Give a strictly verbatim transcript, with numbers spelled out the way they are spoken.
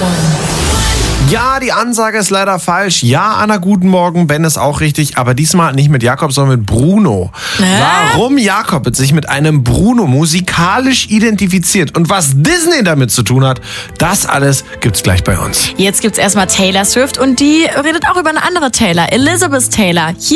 Ja, die Ansage ist leider falsch. Ja, Anna, guten Morgen. Ben ist auch richtig, aber diesmal nicht mit Jakob, sondern mit Bruno. Hä? Warum Jakob sich mit einem Bruno musikalisch identifiziert und was Disney damit zu tun hat, das alles gibt's gleich bei uns. Jetzt gibt's erstmal Taylor Swift und die redet auch über eine andere Taylor, Elizabeth Taylor. Hier